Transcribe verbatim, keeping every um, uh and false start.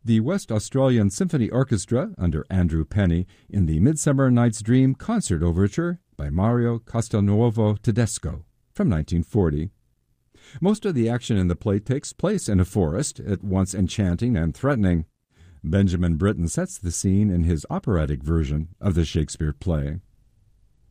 The West Australian Symphony Orchestra under Andrew Penny in the Midsummer Night's Dream Concert Overture by Mario Castelnuovo Tedesco from nineteen forty. Most of the action in the play takes place in a forest, at once enchanting and threatening. Benjamin Britten sets the scene in his operatic version of the Shakespeare play.